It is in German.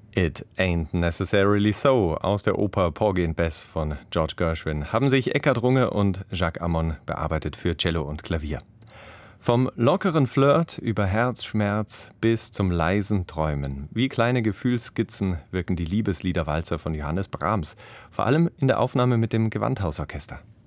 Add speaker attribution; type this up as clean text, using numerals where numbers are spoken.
Speaker 1: It Ain't Necessarily So aus der Oper Porgy and Bess von George Gershwin haben sich Eckhard Runge und Jacques Ammon bearbeitet für Cello und Klavier. Vom lockeren Flirt über Herzschmerz bis zum leisen Träumen. Wie kleine Gefühlsskizzen wirken die Liebesliederwalzer von Johannes Brahms, vor allem in der Aufnahme mit dem Gewandhausorchester.